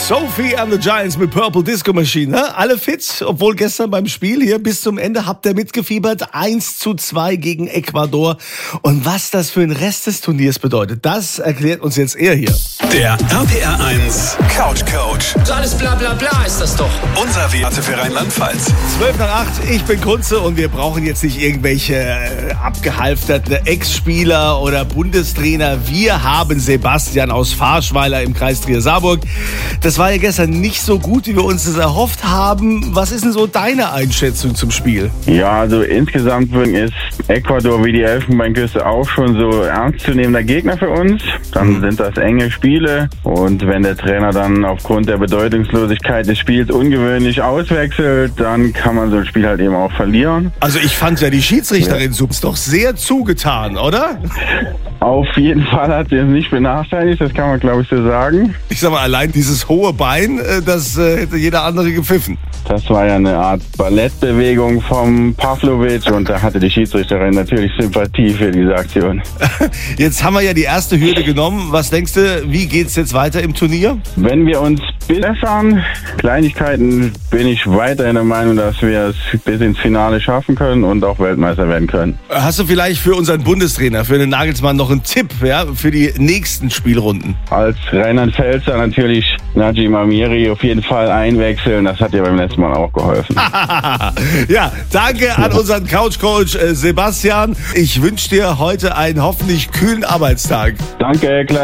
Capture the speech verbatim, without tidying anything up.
Sophie and the Giants mit Purple Disco Machine. Ne? Alle fit, obwohl gestern beim Spiel hier bis zum Ende habt ihr mitgefiebert. eins zu zwei gegen Ecuador. Und was das für den Rest des Turniers bedeutet, das erklärt uns jetzt er hier. Der R P R eins Couch Coach. So alles bla bla bla ist das doch. Unser Werte für Rheinland-Pfalz. zwölf nach acht, ich bin Kunze und wir brauchen jetzt nicht irgendwelche äh, abgehalfterten Ex-Spieler oder Bundestrainer. Wir haben Sebastian aus Farschweiler im Kreis Trier-Saarburg. Das war ja gestern nicht so gut, wie wir uns das erhofft haben. Was ist denn so deine Einschätzung zum Spiel? Ja, also insgesamt ist Ecuador wie die Elfenbeinküste auch schon so ernstzunehmender Gegner für uns. Dann sind das enge Spiele und wenn der Trainer dann aufgrund der Bedeutungslosigkeit des Spiels ungewöhnlich auswechselt, dann kann man so ein Spiel halt eben auch verlieren. Also ich fand ja die Schiedsrichterin ja. doch sehr zugetan, oder? Auf jeden Fall hat sie es nicht benachteiligt, das kann man glaube ich so sagen. Ich sag mal, allein dieses hohe Bein, das äh, hätte jeder andere gepfiffen. Das war ja eine Art Ballettbewegung vom Pavlovic und da hatte die Schiedsrichterin natürlich Sympathie für diese Aktion. Jetzt haben wir ja die erste Hürde genommen. Was denkst du, wie geht's jetzt weiter im Turnier? Wenn wir uns bessern, Kleinigkeiten, bin ich weiterhin der Meinung, dass wir es bis ins Finale schaffen können und auch Weltmeister werden können. Hast du vielleicht für unseren Bundestrainer, für den Nagelsmann noch einen Tipp, ja, für die nächsten Spielrunden? Als Rheinland-Pfälzer natürlich Najim Amiri auf jeden Fall einwechseln. Das hat ja beim letzten Mal auch geholfen. Ja, danke an unseren Couch-Coach äh, Sebastian. Ich wünsche dir heute einen hoffentlich kühlen Arbeitstag. Danke, gleich.